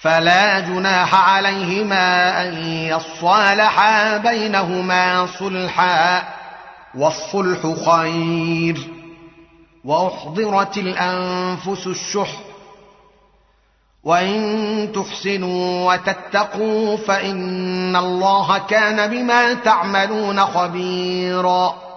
فلا جناح عليهما أن يصالحا بينهما صلحا، والصلح خير. وأحضرت الأنفس الشح، وإن تحسنوا وتتقوا فإن الله كان بما تعملون خبيرا.